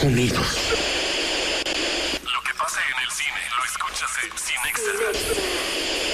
Unidos. Lo que pasa en el cine lo escuchas en Cinexa.